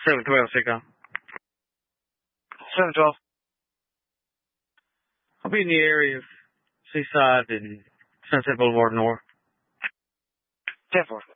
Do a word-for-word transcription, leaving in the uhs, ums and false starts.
seven twelve, Seacom. seven twelve. I'll be in the area of Seaside and Sunset Boulevard North. ten four.